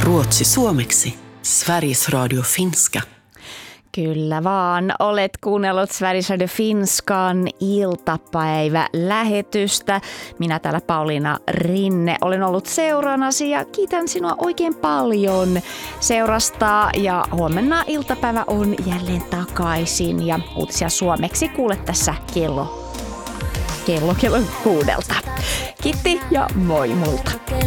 Ruotsi suomeksi. Sveriges Radio finska. Kyllä vaan, olet kuunnellut Sveriges Radio Finskan iltapäivälähetystä. Minä täällä Pauliina Rinne olen ollut seurannasi ja kiitän sinua oikein paljon seurasta. Ja huomenna iltapäivä on jälleen takaisin ja uutisia suomeksi kuulet tässä kello 6. Kiitti ja moi multa.